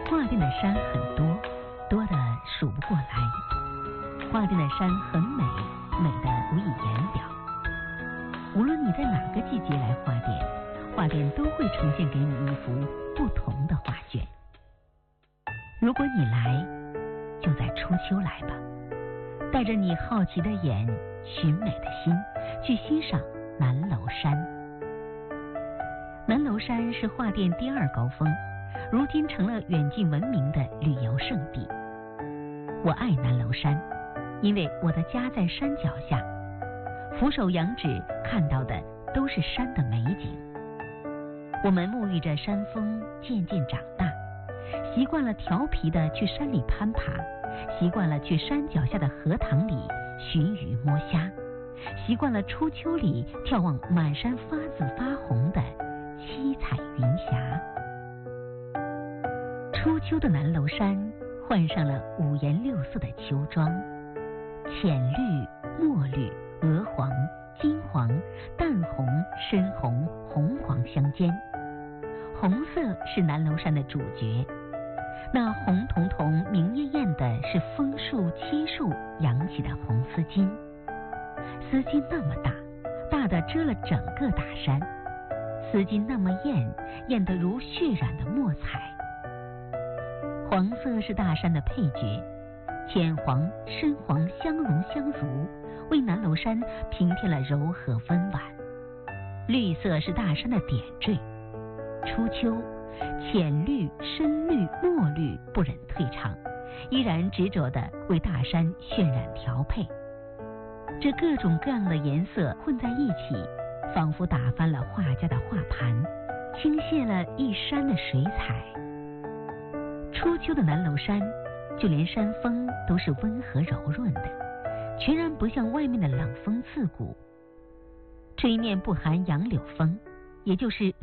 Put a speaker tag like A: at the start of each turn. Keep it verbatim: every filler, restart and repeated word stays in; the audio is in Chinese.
A: 画店的山很多，多得数不过来。画店的山很美，美得无以言表。无论你在哪个季节来画店，画店都会呈现给你一幅不同的画卷。如果你来，就在初秋来吧，带着你好奇的眼、寻美的心，去欣赏南楼山。南楼山是画店第二高峰，如今成了远近闻名的旅游胜地。我爱南楼山，因为我的家在山脚下，俯首仰指看到的都是山的美景。我们沐浴着山风渐渐长大，习惯了调皮的去山里攀爬，习惯了去山脚下的荷塘里寻鱼摸虾，习惯了初秋里眺望满山发紫发红的七彩云霞。初秋的南楼山换上了五颜六色的秋装，浅绿、墨绿、鹅黄、金黄、淡红、深红、红黄相间。红色是南楼山的主角，那红彤彤明艳艳的是枫树漆树扬起的红丝巾，丝巾那么大，大的遮了整个大山，丝巾那么艳，艳得如血染的墨彩。黄色是大山的配角，浅黄、深黄相融相如，为南楼山平添了柔和温婉。绿色是大山的点缀，初秋，浅绿、深绿、墨绿不忍退场，依然执着地为大山渲染调配。这各种各样的颜色混在一起，仿佛打翻了画家的画盘，倾泻了一山的水彩。初秋的南楼山，就连山风都是温和柔润的，全然不像外面的冷风刺骨。吹面不含杨柳风，也就是